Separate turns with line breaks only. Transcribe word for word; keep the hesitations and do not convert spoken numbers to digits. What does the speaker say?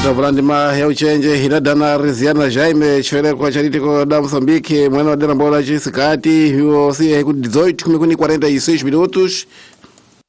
Vrandima ya uchenje hiradana Riziana Jaime chifere kwa chariti kwa da Moçambique mwena wa dena mbola chisikati hiyo si heku dezoito kumekuni quarenta e seis minutos